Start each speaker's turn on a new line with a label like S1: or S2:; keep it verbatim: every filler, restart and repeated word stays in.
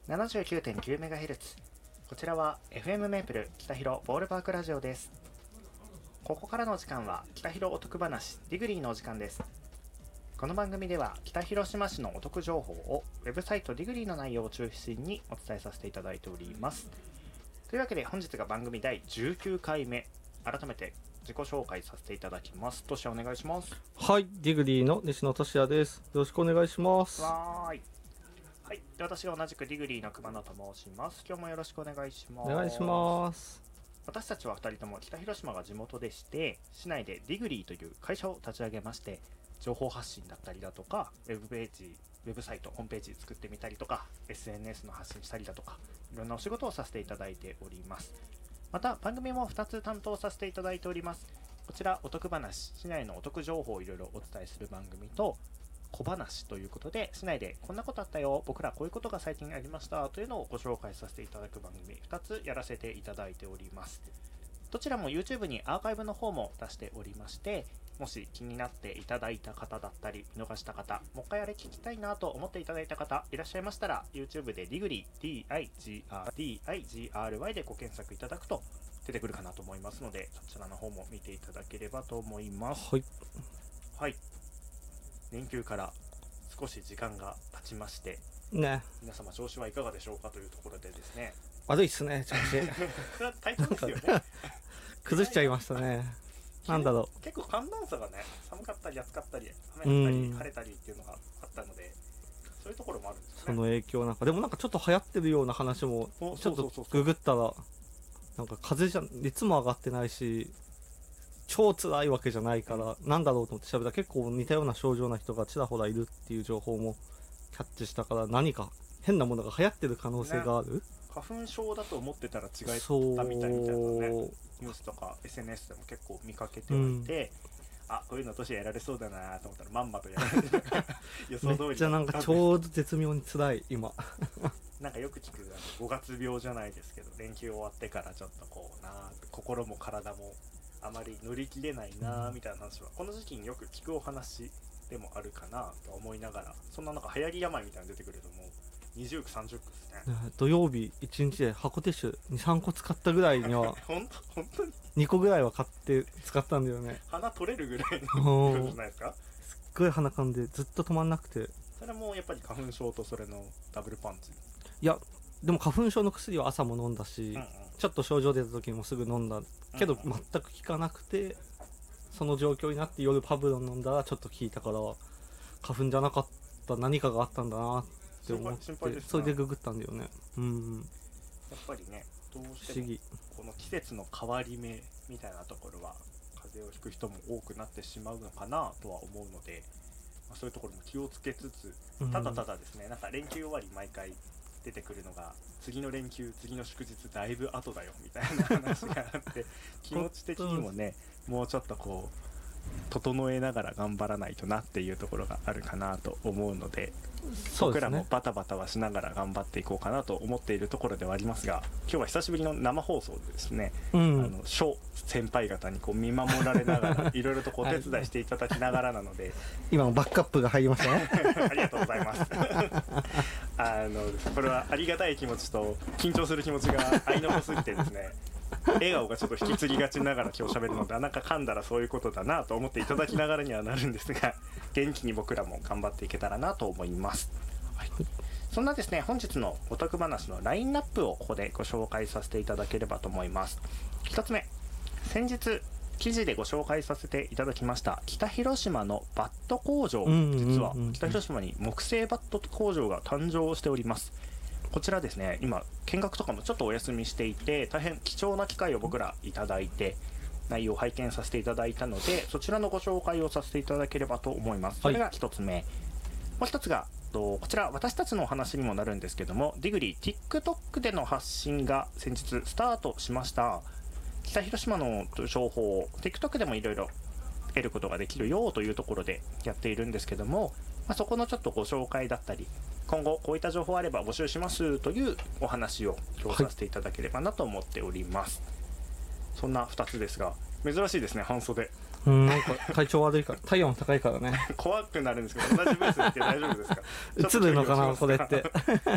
S1: ななじゅうきゅうてんきゅうメガヘルツ。 こちらは エフエム メープル北広ボールパークラジオです。ここからの時間は北広お得話ディグリーのお時間です。この番組では北広島市のお得情報をウェブサイトディグリーの内容を中心にお伝えさせていただいております。というわけで本日が番組だいじゅうきゅうかいめ、改めて自己紹介させていただきます。としお願いします。
S2: はい、ディグリーの西野俊也です。よろしくお願いします。
S1: わーい。はい、で私が同じくディグリーの熊野と申します。今日もよろしくお願いします。
S2: お願いします。
S1: 私たちはふたりとも北広島が地元でして、市内でディグリーという会社を立ち上げまして、情報発信だったりだとか、ウェブページ、ウェブサイト、ホームページ作ってみたりとか、エスエヌエス の発信したりだとか、いろんなお仕事をさせていただいております。また番組もふたつ担当させていただいております。こちらお得話、市内のお得情報をいろいろお伝えする番組と、小話ということで、市内でこんなことあったよ、僕らこういうことが最近ありましたというのをご紹介させていただく番組ふたつやらせていただいております。どちらも YouTube にアーカイブの方も出しておりまして、もし気になっていただいた方だったり見逃した方、もう一回あれ聞きたいなと思っていただいた方いらっしゃいましたら、 YouTube でディグリー ディーアイジーアールディーアイジーアールワイ でご検索いただくと出てくるかなと思いますので、そちらの方も見ていただければと思います。
S2: はい、
S1: はい、連休から少し時間が経ちまして
S2: ね、
S1: 皆様調子はいかがでしょうかというところでですね。
S2: 悪いっすね、調子。
S1: それは体調ですよね。
S2: 崩しちゃいましたね。なんだろ
S1: う。結構寒暖差がね、寒かったり暑かったり、雨降ったり晴れたりっていうのがあったので、そういうところもあるんですね。
S2: その影響なんか、でもなんかちょっと流行ってるような話もちょっとググったら、なんか風邪じゃ熱も上がってないし、超辛いわけじゃないから、なんだろうと思って調べたら結構似たような症状な人がちらほらいるっていう情報もキャッチしたから、何か変なものが流行ってる可能性がある、ね、
S1: 花粉症だと思ってたら違ったみたいみたいなね、ニュースとか エスエヌエス でも結構見かけてはいて、うん、あ、こういうの年やられそうだなと思ったらまんまとやられて予想通り
S2: めっちゃなんかちょうど絶妙に辛い今
S1: なんかよく聞くごがつ病じゃないですけど、連休終わってからちょっとこうな、心も体もあまり乗り切れないなみたいな話は、この時期によく聞くお話でもあるかなと思いながら、そんななんか流行り病みたいなの出てくるともうにじゅうくさんじゅうくですね。
S2: 土曜日いちにちで箱ティッシュにさんこ使ったぐらいには
S1: 本当本当に
S2: にこぐらいは買って使ったんだよね。
S1: 鼻取れるぐらいのことじゃないですか。
S2: すっごい鼻かんでずっと止まんなくて、
S1: それもやっぱり花粉症とそれのダブルパンチ。
S2: いやでも花粉症の薬は朝も飲んだし、うんうん、ちょっと症状出た時にもすぐ飲んだけど、うんうん、全く効かなくて、その状況になって夜パブロン飲んだらちょっと効いたから、花粉じゃなかった何かがあったんだなって思って、それでググったんだよね。うん、
S1: やっぱりね、どうしてもこの季節の変わり目みたいなところは風邪をひく人も多くなってしまうのかなとは思うので、まあ、そういうところも気をつけつつ、ただただですね、なんか連休終わり毎回出てくるのが、次の連休次の祝日だいぶ後だよみたいな話があって気持ち的にもね、もうちょっとこう整えながら頑張らないとなっていうところがあるかなと思うので、僕らもバタバタはしながら頑張っていこうかなと思っているところではありますが、今日は久しぶりの生放送でですね、うん、あの諸先輩方にこう見守られながらいろいろとお手伝いしていただきながらなので
S2: 今のバックアップが入りましたね
S1: ありがとうございますあのこれはありがたい気持ちと緊張する気持ちが相の子すぎてですね、笑顔がちょっと引き継ぎがちながら今日喋るので、なんか噛んだらそういうことだなと思っていただきながらにはなるんですが、元気に僕らも頑張っていけたらなと思います、はい、そんなですね、本日のお得話のラインナップをここでご紹介させていただければと思います。ひとつめ、先日記事でご紹介させていただきました北広島のバット工場、実は北広島に木製バット工場が誕生しております。こちらですね、今見学とかもちょっとお休みしていて、大変貴重な機会を僕らいただいて内容を拝見させていただいたので、そちらのご紹介をさせていただければと思います。それがひとつめ、はい、もうひとつがこちら私たちのお話にもなるんですけども、ディグリー TikTok での発信が先日スタートしました。北広島の情報を TikTok でもいろいろ得ることができるよというところでやっているんですけども、まあ、そこのちょっとご紹介だったり、今後こういった情報あれば募集しますというお話を今日させていただければなと思っております、はい、そんなふたつですが、珍しいですね、半袖。
S2: うん、なんか体調悪いから体温高いからね
S1: 怖くなるんですけど、同じブースって大丈夫ですか？
S2: 映るのかなこれって